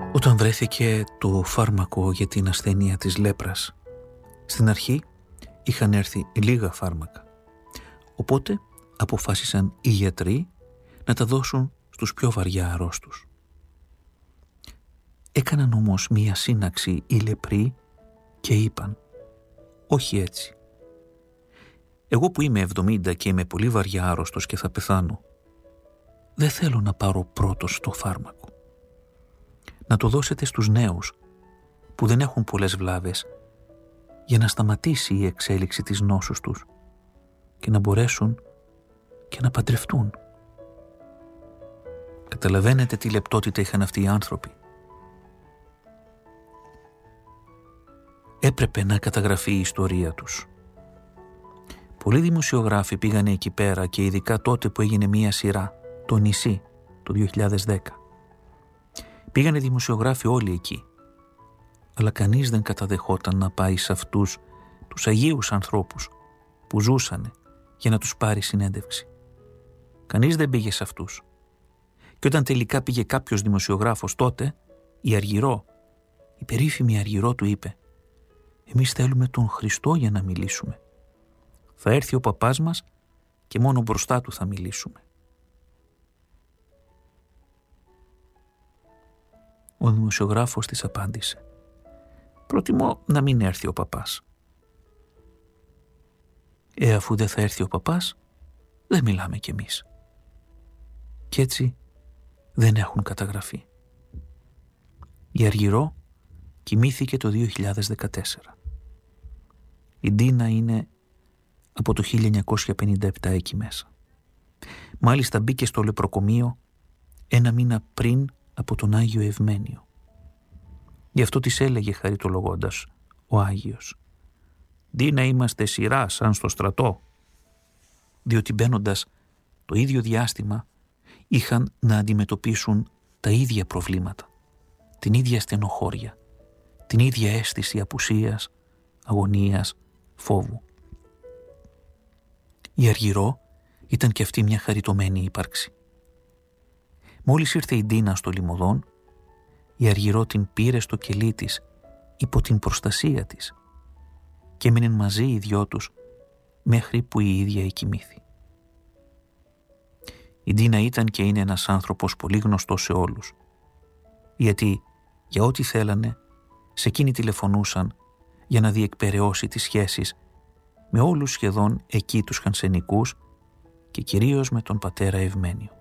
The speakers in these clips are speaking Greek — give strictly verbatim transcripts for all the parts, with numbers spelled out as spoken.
Όταν βρέθηκε το φάρμακο για την ασθένεια της λέπρας, στην αρχή είχαν έρθει λίγα φάρμακα. Οπότε αποφάσισαν οι γιατροί να τα δώσουν στους πιο βαριά αρρώστους. Έκαναν όμως μία σύναξη οι λεπροί και είπαν «Όχι έτσι. Εγώ που είμαι εβδομήντα και είμαι πολύ βαριά άρρωστος και θα πεθάνω, δεν θέλω να πάρω πρώτος το φάρμακο. Να το δώσετε στους νέους που δεν έχουν πολλές βλάβες για να σταματήσει η εξέλιξη της νόσους τους και να μπορέσουν και να παντρευτούν». Καταλαβαίνετε τι λεπτότητα είχαν αυτοί οι άνθρωποι. Έπρεπε να καταγραφεί η ιστορία τους. Πολλοί δημοσιογράφοι πήγανε εκεί πέρα και ειδικά τότε που έγινε μία σειρά, το νησί, το δύο χιλιάδες δέκα. Πήγανε δημοσιογράφοι όλοι εκεί, αλλά κανείς δεν καταδεχόταν να πάει σε αυτούς τους αγίους ανθρώπους που ζούσανε για να τους πάρει συνέντευξη. Κανείς δεν πήγε σε αυτούς. Και όταν τελικά πήγε κάποιος δημοσιογράφος τότε, η Αργυρό, η περίφημη Αργυρό του είπε «Εμείς θέλουμε τον Χριστό για να μιλήσουμε. Θα έρθει ο παπάς μας και μόνο μπροστά του θα μιλήσουμε». Ο δημοσιογράφος της απάντησε «Προτιμώ να μην έρθει ο παπάς». «Ε, αφού δεν θα έρθει ο παπάς, δεν μιλάμε κι εμείς». Κι έτσι δεν έχουν καταγραφεί. Η Αργυρό κοιμήθηκε το δύο χιλιάδες δεκατέσσερα. Η Ντίνα είναι από το χίλια εννιακόσια πενήντα επτά εκεί μέσα. Μάλιστα μπήκε στο λεπροκομείο ένα μήνα πριν από τον Άγιο Ευμένιο. Γι' αυτό της έλεγε χαριτολογώντας ο Άγιος «Ντίνα, είμαστε σειρά σαν στο στρατό», διότι μπαίνοντας το ίδιο διάστημα είχαν να αντιμετωπίσουν τα ίδια προβλήματα, την ίδια στενοχώρια, την ίδια αίσθηση απουσίας, αγωνίας, φόβου. Η Αργυρό ήταν και αυτή μια χαριτωμένη ύπαρξη. Μόλις ήρθε η Ντίνα στο Λιμωδόν, η Αργυρό την πήρε στο κελί της υπό την προστασία της και έμειναν μαζί οι δυο τους μέχρι που η ίδια εκοιμήθη. Η Ντίνα ήταν και είναι ένας άνθρωπος πολύ γνωστός σε όλους, γιατί για ό,τι θέλανε σε εκείνη τηλεφωνούσαν για να διεκπεραιώσει τις σχέσεις με όλους σχεδόν εκεί τους χανσενικούς και κυρίως με τον πατέρα Ευμένιο.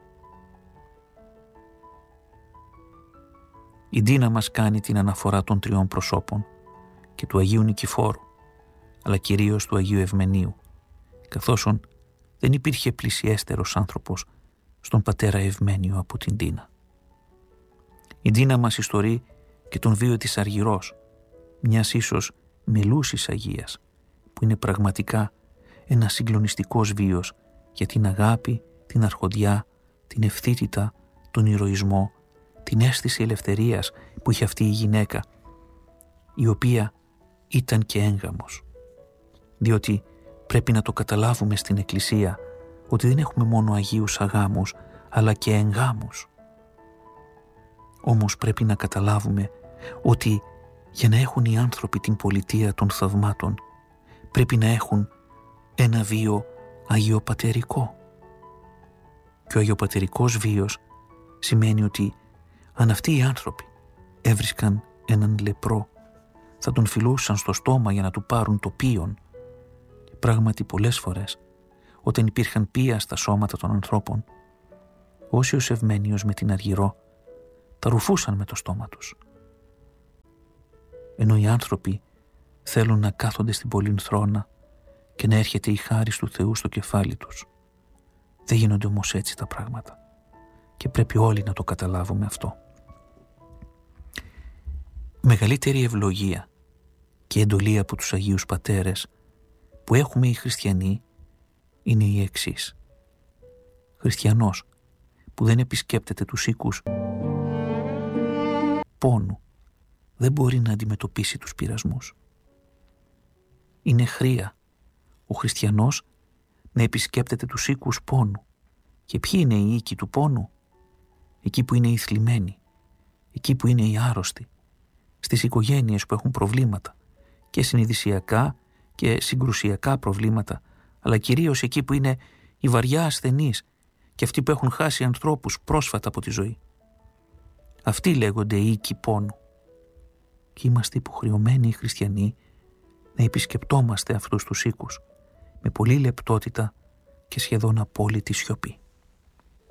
Η Ντίνα μας κάνει την αναφορά των τριών προσώπων και του Αγίου Νικηφόρου, αλλά κυρίως του Αγίου Ευμενίου, καθώς δεν υπήρχε πλησιέστερος άνθρωπος στον πατέρα Ευμένιο από την Ντίνα. Η Ντίνα μας ιστορεί και τον βίο της Αργυρός, μιας ίσως μελούσης Αγίας, που είναι πραγματικά ένα συγκλονιστικός βίος για την αγάπη, την αρχοντιά, την ευθύτητα, τον ηρωισμό, την αίσθηση ελευθερίας που είχε αυτή η γυναίκα, η οποία ήταν και έγγαμος. Διότι πρέπει να το καταλάβουμε στην Εκκλησία ότι δεν έχουμε μόνο Αγίους αγάμους, αλλά και εγγάμους. Όμως πρέπει να καταλάβουμε ότι για να έχουν οι άνθρωποι την πολιτεία των θαυμάτων, πρέπει να έχουν ένα βίο αγιοπατερικό. Και ο αγιοπατερικός βίος σημαίνει ότι αν αυτοί οι άνθρωποι έβρισκαν έναν λεπρό, θα τον φιλούσαν στο στόμα για να του πάρουν το πίον. Και πράγματι πολλές φορές, όταν υπήρχαν πία στα σώματα των ανθρώπων, όσοι ως Ευμένιος με την Αργυρό τα ρουφούσαν με το στόμα τους. Ενώ οι άνθρωποι θέλουν να κάθονται στην πολυνθρόνα και να έρχεται η χάρις του Θεού στο κεφάλι τους. Δεν γίνονται όμως έτσι τα πράγματα και πρέπει όλοι να το καταλάβουμε αυτό. Μεγαλύτερη ευλογία και εντολή από τους Αγίους Πατέρες που έχουμε οι χριστιανοί είναι η εξής. Χριστιανός που δεν επισκέπτεται τους οίκους πόνου δεν μπορεί να αντιμετωπίσει τους πειρασμούς. Είναι χρία ο χριστιανός να επισκέπτεται τους οίκους πόνου. Και ποιοι είναι οι οίκοι του πόνου? Εκεί που είναι οι θλιμμένοι, εκεί που είναι οι άρρωστοι, στις οικογένειες που έχουν προβλήματα και συνειδησιακά και συγκρουσιακά προβλήματα, αλλά κυρίως εκεί που είναι οι βαριά ασθενείς και αυτοί που έχουν χάσει ανθρώπους πρόσφατα από τη ζωή. Αυτοί λέγονται οίκοι πόνου. Και είμαστε υποχρεωμένοι οι χριστιανοί να επισκεπτόμαστε αυτούς τους οίκους με πολύ λεπτότητα και σχεδόν απόλυτη σιωπή.